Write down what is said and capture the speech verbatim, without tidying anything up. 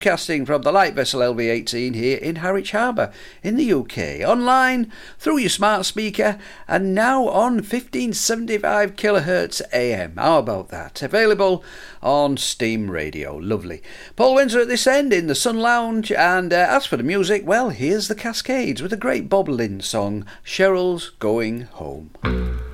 Casting from the light vessel L V eighteen here in Harwich Harbour in the U K. Online, through your smart speaker, and now on fifteen seventy-five kilohertz A M. How about that? Available on Steam Radio. Lovely. Paul Windsor at this end in the Sun Lounge, and uh, as for the music, well, here's the Cascades with a great Bob Lynn song, Cheryl's Going Home.